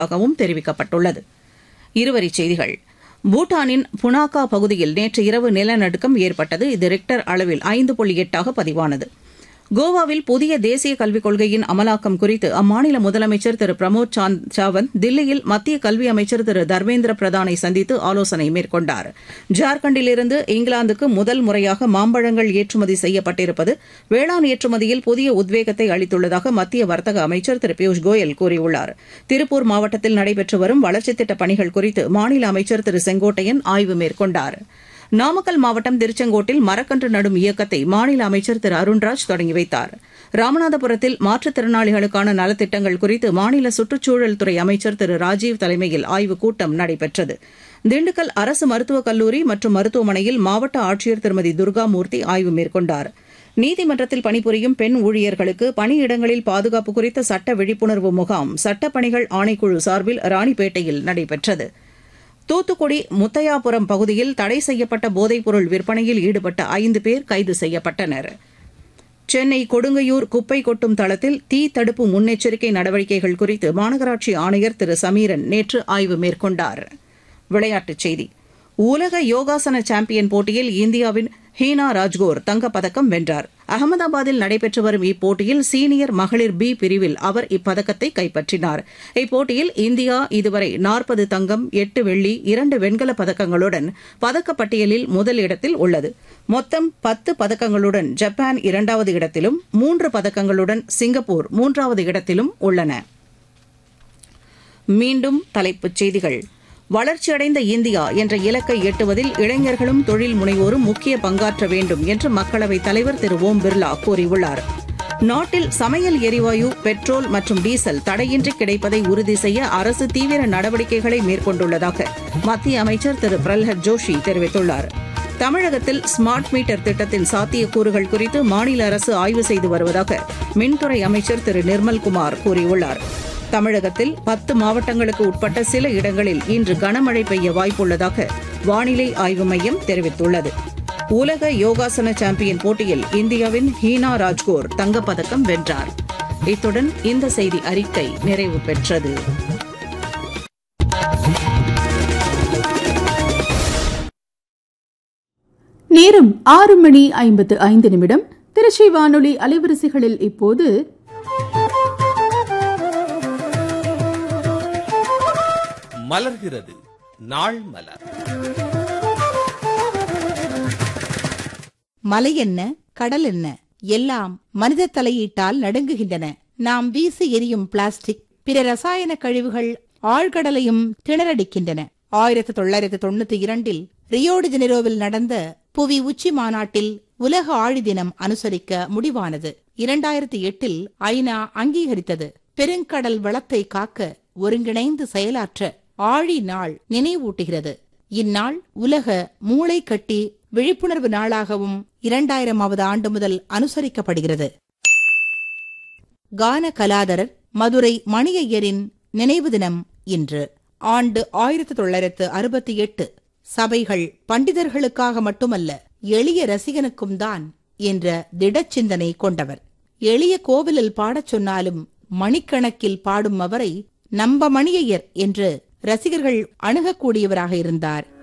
கவும் தெரிவிக்கப்பட்டுள்ளது. இருவரிச் செய்திகள். பூட்டானின் புனாகா பகுதியில் நேற்று இரவு நிலநடுக்கம் ஏற்பட்டது. இது ரிக்டர் அளவில் 5.8 பதிவானது. கோவாவில் புதிய தேசிய கல்விக் கொள்கையின் அமலாக்கம் குறித்து அம்மாநில முதலமைச்சர் திரு பிரமோத் சாவந்த் தில்லியில் மத்திய கல்வி அமைச்சர் திரு தர்மேந்திர பிரதானை சந்தித்து ஆலோசனை மேற்கொண்டார். ஜார்க்கண்டிலிருந்து இங்கிலாந்துக்கு முதல் முறையாக மாம்பழங்கள் ஏற்றுமதி செய்யப்பட்டிருப்பது வேளாண் ஏற்றுமதியில் புதிய உத்வேகத்தை அளித்துள்ளதாக மத்திய வர்த்தக அமைச்சர் திரு பியூஷ் கோயல் கூறியுள்ளார். திருப்பூர் மாவட்டத்தில் நடைபெற்று வரும் வளர்ச்சித் திட்டப் பணிகள் குறித்து மாநில அமைச்சர் திரு செங்கோட்டையன் ஆய்வு மேற்கொண்டார். நாமக்கல் மாவட்டம் திருச்செங்கோட்டில் மரக்கன்று நடும் இயக்கத்தை மாநில அமைச்சர் திரு அருண்ராஜ் தொடங்கி வைத்தார். ராமநாதபுரத்தில் மாற்றுத்திறனாளிகளுக்கான நலத்திட்டங்கள் குறித்து மாநில சுற்றுச்சூழல் துறை அமைச்சர் திரு ராஜீவ் தலைமையில் ஆய்வுக் கூட்டம் நடைபெற்றது. திண்டுக்கல் அரசு மருத்துவக் கல்லூரி மற்றும் மருத்துவமனையில் மாவட்ட ஆட்சியர் திருமதி துர்காமூர்த்தி ஆய்வு மேற்கொண்டார். நீதிமன்றத்தில் பணிபுரியும் பெண் ஊழியர்களுக்கு பணியிடங்களில் பாதுகாப்பு குறித்த சட்ட விழிப்புணர்வு முகாம் சட்டப்பணிகள் ஆணைக்குழு சார்பில் ராணிப்பேட்டையில் நடைபெற்றது. தூத்துக்குடி முத்தையாபுரம் பகுதியில் தடை செய்யப்பட்ட போதைப்பொருள் விற்பனையில் ஈடுபட்ட 5 பேர் கைது செய்யப்பட்டனர். சென்னை கொடுங்கையூர் குப்பை கொட்டும் தளத்தில் தீ தடுப்பு முன்னெச்சரிக்கை நடவடிக்கைகள் குறித்து மாநகராட்சி ஆணையர் திரு சமீரன் நேற்று ஆய்வு மேற்கொண்டார். விளையாட்டுச் செய்தி. உலக யோகாசன சாம்பியன் போட்டியில் இந்தியாவின் ஹீனா ராஜ்கோர் தங்கப்பதக்கம் வென்றார். அகமதாபாத்தில் நடைபெற்று வரும் இப்போட்டியில் சீனியர் மகளிர் பி பிரிவில் அவர் இப்பதக்கத்தை கைப்பற்றினார். இப்போட்டியில் இந்தியா இதுவரை 40 தங்கம், 8 வெள்ளி, 2 வெண்கலப் பதக்கங்களுடன் பதக்கப்பட்டியலில் முதலிடத்தில் உள்ளது. மொத்தம் 10 பதக்கங்களுடன் ஜப்பான் 2வது இடத்திலும் 3 பதக்கங்களுடன் சிங்கப்பூர் 3வது இடத்திலும் உள்ளன. மீண்டும் தலைப்புச் செய்திகள். வளர்ச்சியடைந்த இந்தியா என்ற இலக்கை எட்டுவதில் இளைஞர்களும் தொழில் முனைவோரும் முக்கிய பங்காற்ற வேண்டும் என்று மக்களவைத் தலைவர் திரு ஓம் பிர்லா கூறியுள்ளார். நாட்டில் சமையல் எரிவாயு, பெட்ரோல் மற்றும் டீசல் தடையின்றி கிடைப்பதை உறுதி செய்ய அரசு தீவிர நடவடிக்கைகளை மேற்கொண்டுள்ளதாக மத்திய அமைச்சர் திரு பிரல்ஹத் ஜோஷி தெரிவித்துள்ளார். தமிழகத்தில் ஸ்மார்ட் மீட்டர் திட்டத்தின் சாத்தியக்கூறுகள் குறித்து மாநில அரசு ஆய்வு செய்து வருவதாக மின்துறை அமைச்சர் திரு நிர்மல்குமார் கூறியுள்ளார். தமிழகத்தில் 10 மாவட்டங்களுக்கு உட்பட்ட சில இடங்களில் இன்று கனமழை பெய்ய வாய்ப்புள்ளதாக வானிலை ஆய்வு மையம் தெரிவித்துள்ளது. உலக யோகாசன சாம்பியன் போட்டியில் இந்தியாவின் ஹீனா ராஜ்கோர் தங்கப்பதக்கம் வென்றார். இத்துடன் இந்த செய்தி அறிக்கை நிறைவு பெற்றது. நேரம் 6:55. திருச்சி வானொலி அலைவரிசைகளில் இப்போது மலர்கிறது நாள் மலர். மலை என்ன, கடல் என்ன, எல்லாம் மனித தலையீட்டால் நடுங்குகின்றன. நாம் வீசி எரியும் பிளாஸ்டிக், பிற ரசாயன கழிவுகள் ஆழ்கடலையும் திணறடிக்கின்றன. 1992 ரியோடி ஜெனிரோவில் நடந்த புவி உச்சி மாநாட்டில் உலக ஆழி தினம் அனுசரிக்க முடிவானது. 2008 ஐநா அங்கீகரித்தது. பெருங்கடல் வளத்தை காக்க ஒருங்கிணைந்து செயலாற்ற ஆழி நாள் நினைவூட்டுகிறது. இந்நாள் உலக மூளை கட்டி விழிப்புணர்வு நாளாகவும் 2000வது ஆண்டு முதல் அனுசரிக்கப்படுகிறது. கான கலாதரர் மதுரை மணியையரின் நினைவு தினம் இன்று. ஆண்டு 1968. சபைகள் பண்டிதர்களுக்காக மட்டுமல்ல, எளிய ரசிகனுக்கும் தான் என்ற திடச்சிந்தனை கொண்டவர். எளிய கோவிலில் பாடச் சொன்னாலும் மணிக்கணக்கில் பாடும் அவரை நம்ப மணியையர் என்று ரசிகர்கள் அணுகக்கூடியவராக இருந்தார்.